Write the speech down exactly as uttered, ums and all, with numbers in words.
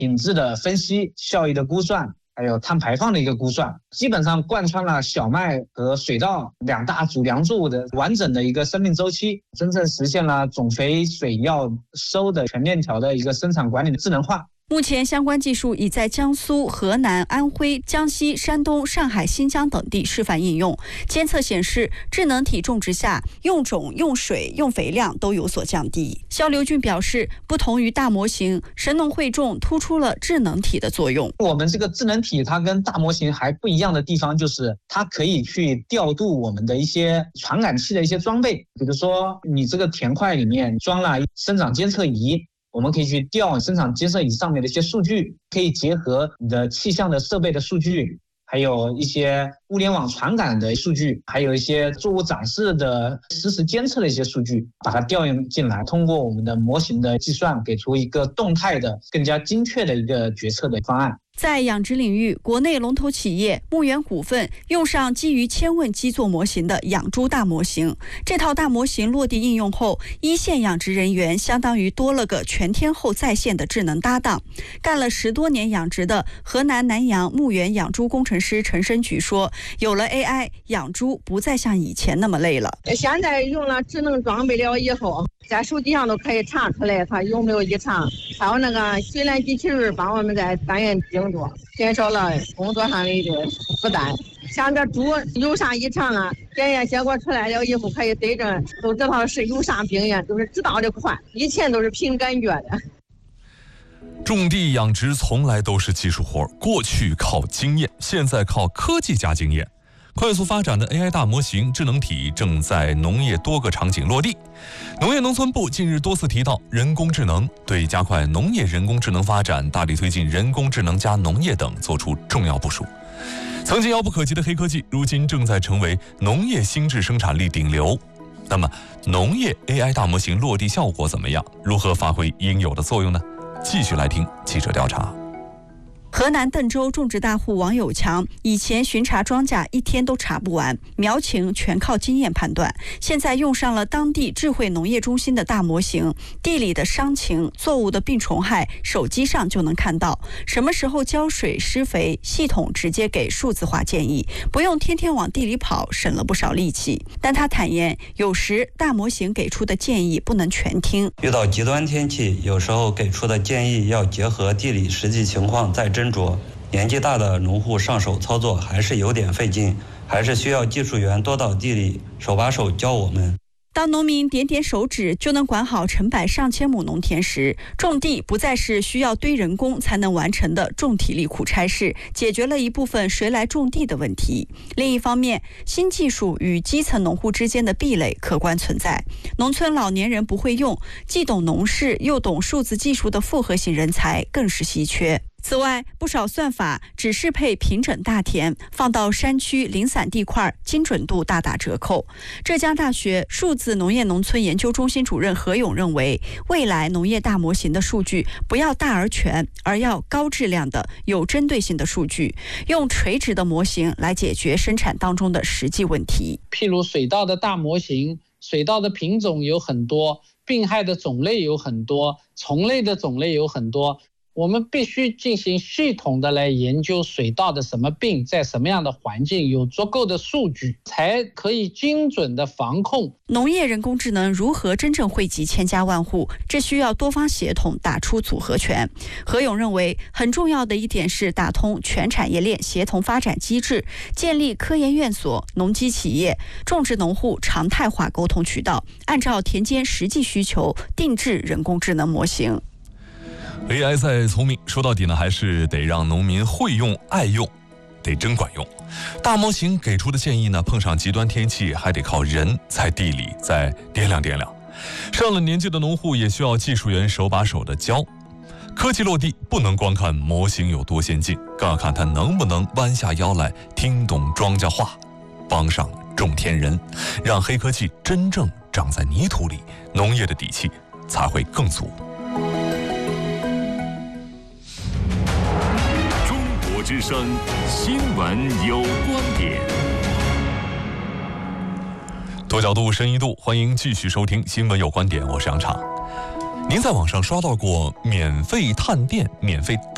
品质的分析、效益的估算，还有碳排放的一个估算，基本上贯穿了小麦和水稻两大主粮作物的完整的一个生命周期，真正实现了种肥、水、药、收的全链条的一个生产管理的智能化。 目前相关技术已在江苏、河南、安徽、江西、山东、上海、新疆等地示范应用。监测显示，智能体种植下用种、用水、用肥量都有所降低。肖刘俊表示，不同于大模型，神农汇种突出了智能体的作用。 我们这个智能体它跟大模型还不一样的地方，就是它可以去调度我们的一些传感器的一些装备，比如说你这个田块里面装了生长监测仪，我们可以去调生产监测仪上面的一些数据，可以结合你的气象的设备的数据，还有一些物联网传感的数据，还有一些作物长势的实时监测的一些数据，把它调用进来，通过我们的模型的计算，给出一个动态的、更加精确的一个决策的方案。 在养殖领域，国内龙头企业牧原股份用上基于千问基座模型的养猪大模型。这套大模型落地应用后，一线养殖人员相当于多了个全天候在线的智能搭档。干了十多年养殖的河南南阳牧原养猪工程师陈申菊说，有了 A I， 养猪不再像以前那么累了。 现在用了智能装备了以后，在手机上都可以查出来它有没有异常，还有那个水缆机器人帮我们在单元精度，减少了工作上的一个负担。像这猪有啥异常了，检验结果出来了以后可以对症，都知道是有啥病源，都是知道的快，以前都是凭感觉的。 种地养殖从来都是技术活，过去靠经验，现在靠科技加经验。快速发展的 A I 大模型智能体正在农业多个场景落地。农业农村部近日多次提到人工智能，对加快农业人工智能发展、大力推进人工智能加农业等作出重要部署。曾经遥不可及的黑科技，如今正在成为农业新质生产力顶流。那么，农业 A I 大模型落地效果怎么样？如何发挥应有的作用呢？继续来听记者调查。 河南邓州种植大户王有强以前巡查庄稼一天都查不完，苗情全靠经验判断。现在用上了当地智慧农业中心的大模型，地里的伤情、作物的病虫害，手机上就能看到。什么时候浇水、施肥，系统直接给数字化建议，不用天天往地里跑，省了不少力气。但他坦言，有时大模型给出的建议不能全听。 遇到极端天气，有时候给出的建议要结合地理实际情况再斟酌。年纪大的农户上手操作还是有点费劲，还是需要技术员多到地里手把手教我们。 当农民点点手指就能管好成百上千亩农田时，种地不再是需要堆人工才能完成的重体力苦差事，解决了一部分谁来种地的问题。另一方面，新技术与基层农户之间的壁垒客观存在，农村老年人不会用，既懂农事又懂数字技术的复合型人才更是稀缺。此外，不少算法只适配平整大田，放到山区零散地块，精准度大打折扣。浙江大学数字农业农村研究中心主任何勇认为，未来农业大模型的数据不要大而全，而要高质量的、有针对性的数据，用垂直的模型来解决生产当中的实际问题。 譬如水稻的大模型，水稻的品种有很多，病害的种类有很多，虫类的种类有很多。我们必须进行系统的来研究水稻的什么病，在什么样的环境，有足够的数据，才可以精准的防控。 农业人工智能如何真正惠及千家万户，这需要多方协同，打出组合拳。何勇认为，很重要的一点是打通全产业链协同发展机制，建立科研院所、农机企业、种植农户常态化沟通渠道，按照田间实际需求定制人工智能模型。 A I 再聪明，说到底呢，还是得让农民会用、爱用，得真管用。大模型给出的建议呢，碰上极端天气，还得靠人在地里再掂量掂量。上了年纪的农户也需要技术员手把手的教。科技落地，不能光看模型有多先进，更要看它能不能弯下腰来听懂庄稼话，帮上种田人，让黑科技真正长在泥土里，农业的底气才会更足。 之声新闻有观点， 多角度深一度，欢迎继续收听新闻有观点，我是杨畅。您在网上刷到过免费探店、免费